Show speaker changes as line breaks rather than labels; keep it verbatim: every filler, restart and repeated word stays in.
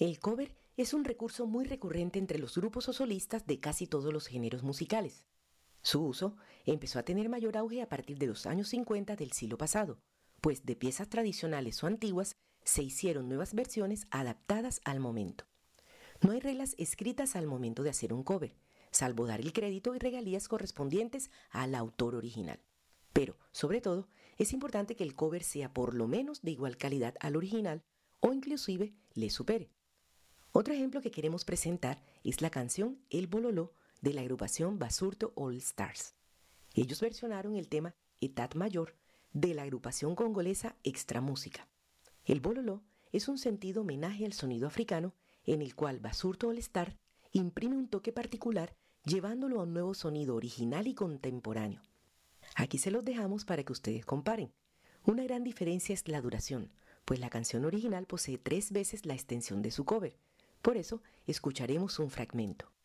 El cover es un recurso muy recurrente entre los grupos o solistas de casi todos los géneros musicales. Su uso empezó a tener mayor auge a partir de los años cincuenta del siglo pasado, pues de piezas tradicionales o antiguas se hicieron nuevas versiones adaptadas al momento. No hay reglas escritas al momento de hacer un cover, salvo dar el crédito y regalías correspondientes al autor original. Pero, sobre todo, es importante que el cover sea por lo menos de igual calidad al original o inclusive le supere. Otro ejemplo que queremos presentar es la canción El Bololó de la agrupación Basurto All Stars. Ellos versionaron el tema Etat Mayor de la agrupación congolesa Extra Música. El bololó es un sentido homenaje al sonido africano en el cual Basurto All Star imprime un toque particular llevándolo a un nuevo sonido original y contemporáneo. Aquí se los dejamos para que ustedes comparen. Una gran diferencia es la duración, pues la canción original posee tres veces la extensión de su cover. Por eso, escucharemos un fragmento.